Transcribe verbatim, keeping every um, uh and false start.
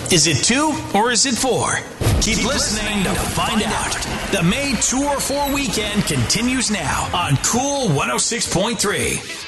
Is it two or is it four? Keep listening to find out. The May two or four weekend continues now on Cool one oh six point three.